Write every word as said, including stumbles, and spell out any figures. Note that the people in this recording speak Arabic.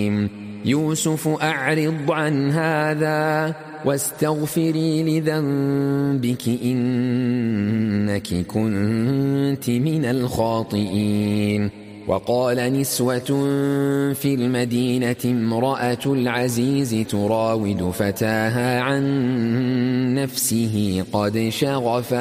يوسف أعرض عن هذا واستغفري لذنبك إنك كنت من الخاطئين. وقال نسوة في المدينة امرأة العزيز تراود فتاها عن نفسه قد شغفها